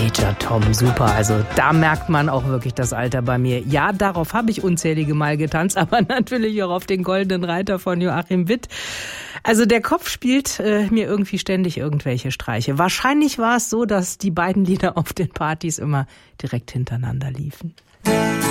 Major Tom, super. Also da merkt man auch wirklich das Alter bei mir. Ja, darauf habe ich unzählige Mal getanzt, aber natürlich auch auf den Goldenen Reiter von Joachim Witt. Also der Kopf spielt mir irgendwie ständig irgendwelche Streiche. Wahrscheinlich war es so, dass die beiden Lieder auf den Partys immer direkt hintereinander liefen.